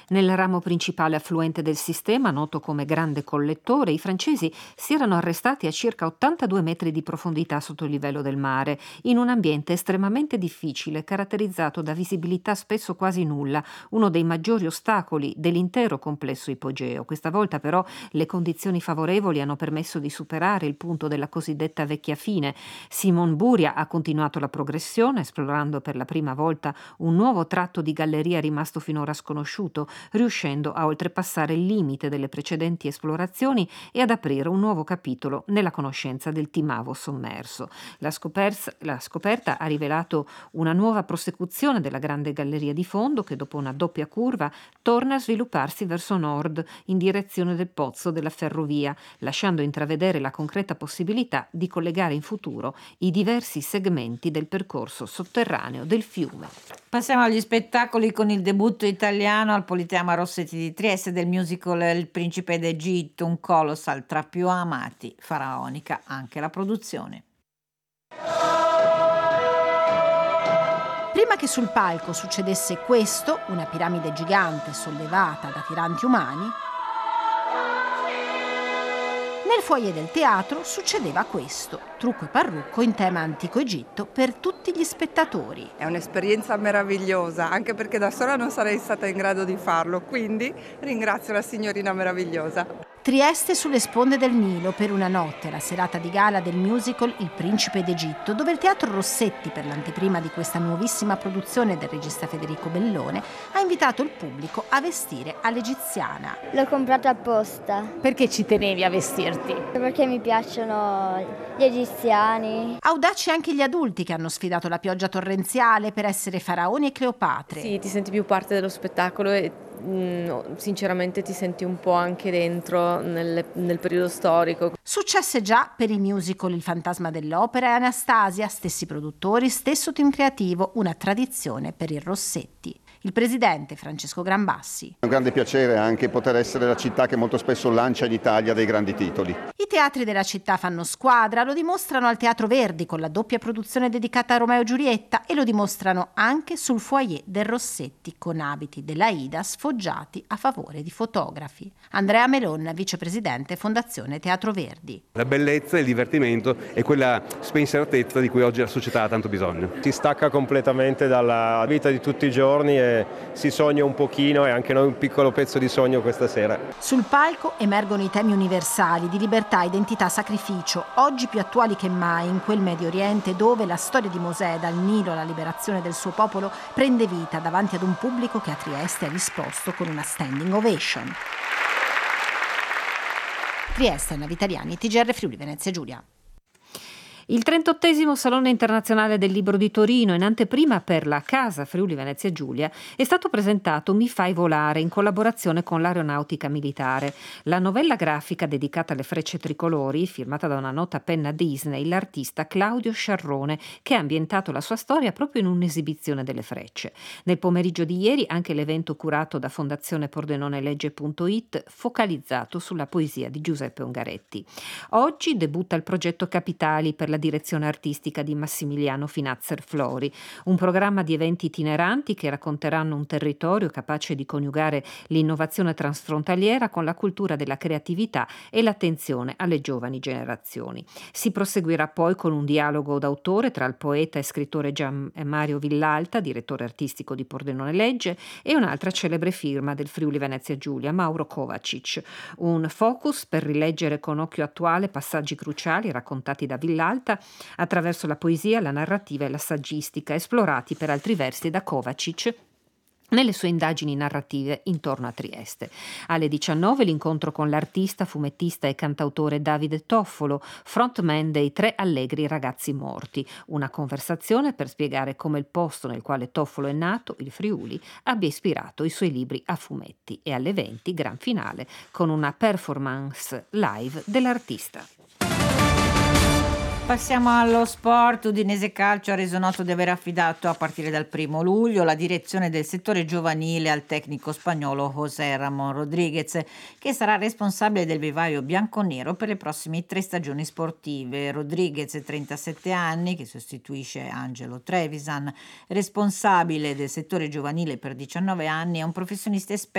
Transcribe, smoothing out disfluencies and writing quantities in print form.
Nel ramo principale affluente del sistema, noto come Grande Collettore, i francesi si erano arrestati a circa 82 metri di profondità sotto il livello del mare, in un ambiente estremamente difficile, caratterizzato da visibilità spesso quasi nulla, uno dei maggiori ostacoli dell'intero complesso ipogeo. Questa volta però le condizioni favorevoli hanno permesso di superare il punto della cosiddetta vecchia fine. Simon Buria ha continuato la progressione, esplorando per la prima volta un nuovo tratto di galleria rimasto finora sconosciuto, riuscendo a oltrepassare il limite delle precedenti esplorazioni e ad aprire un nuovo capitolo nella conoscenza del Timavo sommerso. La scoperta ha rivelato una nuova prosecuzione della grande galleria di fondo che, dopo una doppia curva, torna a svilupparsi verso nord in direzione del pozzo della ferrovia, lasciando intravedere la concreta possibilità di collegare in futuro i diversi segmenti del percorso sotterraneo del fiume. Passiamo agli spettacoli con il debutto italiano al Politeama Rossetti di Trieste del musical Il Principe d'Egitto, un colossal tra più amati, faraonica anche la produzione. Prima che sul palco succedesse questo, una piramide gigante sollevata da tiranti umani, nel foyer del teatro succedeva questo, trucco e parrucco in tema antico Egitto per tutti gli spettatori. È un'esperienza meravigliosa, anche perché da sola non sarei stata in grado di farlo, quindi ringrazio la signorina meravigliosa. Trieste sulle sponde del Nilo per una notte, la serata di gala del musical Il Principe d'Egitto, dove il Teatro Rossetti, per l'anteprima di questa nuovissima produzione del regista Federico Bellone, ha invitato il pubblico a vestire all'egiziana. L'ho comprato apposta. Perché ci tenevi a vestirti? Perché mi piacciono gli egiziani. Audaci anche gli adulti che hanno sfidato la pioggia torrenziale per essere faraoni e Cleopatre. Sì, ti senti più parte dello spettacolo e sinceramente ti senti un po' anche dentro nel periodo storico. Successe già per il musical Il Fantasma dell'Opera e Anastasia, stessi produttori, stesso team creativo, una tradizione per il Rossetti. Il presidente Francesco Grambassi. È un grande piacere anche poter essere la città che molto spesso lancia in Italia dei grandi titoli. I teatri della città fanno squadra, lo dimostrano al Teatro Verdi con la doppia produzione dedicata a Romeo e Giulietta e lo dimostrano anche sul foyer del Rossetti con abiti dell'Aida sfoggiati a favore di fotografi. Andrea Melon, vicepresidente Fondazione Teatro Verdi. La bellezza e il divertimento è quella spensieratezza di cui oggi la società ha tanto bisogno. Si stacca completamente dalla vita di tutti i giorni e si sogna un pochino e anche noi un piccolo pezzo di sogno questa sera. Sul palco emergono i temi universali di libertà, identità, sacrificio, oggi più attuali che mai in quel Medio Oriente dove la storia di Mosè dal Nilo alla liberazione del suo popolo prende vita davanti ad un pubblico che a Trieste ha risposto con una standing ovation. Trieste, Navitaliani, TGR Friuli Venezia Giulia. Il 38° Salone Internazionale del Libro di Torino, in anteprima per la Casa Friuli Venezia Giulia, è stato presentato Mi fai volare in collaborazione con l'Aeronautica Militare. La novella grafica dedicata alle frecce tricolori, firmata da una nota penna Disney, l'artista Claudio Sciarrone, che ha ambientato la sua storia proprio in un'esibizione delle frecce. Nel pomeriggio di ieri anche l'evento curato da Fondazione Pordenonellegge.it, focalizzato sulla poesia di Giuseppe Ungaretti. Oggi debutta il progetto Capitali per la direzione artistica di Massimiliano Finazzer Flori, un programma di eventi itineranti che racconteranno un territorio capace di coniugare l'innovazione transfrontaliera con la cultura della creatività e l'attenzione alle giovani generazioni. Si proseguirà poi con un dialogo d'autore tra il poeta e scrittore Gian Mario Villalta, direttore artistico di Pordenone Legge, e un'altra celebre firma del Friuli Venezia Giulia, Mauro Kovacic. Un focus per rileggere con occhio attuale passaggi cruciali raccontati da Villalta attraverso la poesia, la narrativa e la saggistica, esplorati per altri versi da Kovacic nelle sue indagini narrative intorno a Trieste. Alle 19 l'incontro con l'artista, fumettista e cantautore Davide Toffolo, frontman dei Tre Allegri Ragazzi Morti, una conversazione per spiegare come il posto nel quale Toffolo è nato, il Friuli, abbia ispirato i suoi libri a fumetti, e alle 20 gran finale con una performance live dell'artista. Passiamo allo sport. Udinese Calcio ha reso noto di aver affidato a partire dal 1 luglio la direzione del settore giovanile al tecnico spagnolo José Ramón Rodríguez, che sarà responsabile del vivaio bianconero per le prossime 3 stagioni sportive. Rodríguez, 37 anni, che sostituisce Angelo Trevisan, responsabile del settore giovanile per 19 anni, è un professionista esperto